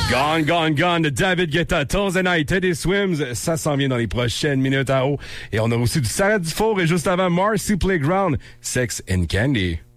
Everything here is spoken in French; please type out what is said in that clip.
Gone, Gone, Gone de David Guetta, Thursday Night, Teddy Swims, ça s'en vient dans les prochaines minutes à haut. Et on a aussi du Sarah Dufour et juste avant Marcy Playground, Sex and Candy.